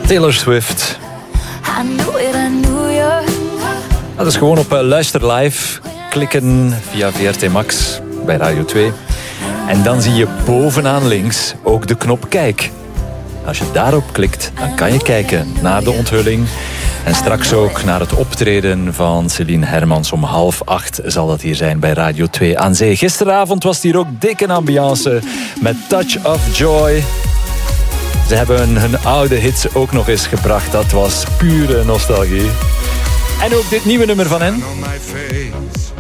Taylor Swift. Dat is gewoon op Luister Live. Klikken via VRT Max bij Radio 2. En dan zie je bovenaan links ook de knop Kijk. Als je daarop klikt, dan kan je kijken naar de onthulling. En straks ook naar het optreden van Celine Hermans. Om 7:30 zal dat hier zijn bij Radio 2 aan Zee. Gisteravond was het hier ook dikke ambiance met Touch of Joy. Ze hebben hun oude hits ook nog eens gebracht. Dat was pure nostalgie. En ook dit nieuwe nummer van hen.